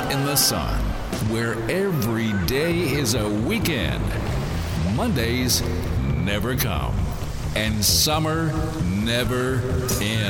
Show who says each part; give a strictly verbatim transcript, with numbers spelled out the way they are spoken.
Speaker 1: in the sun, where every day is a weekend. Mondays never come, and summer never ends.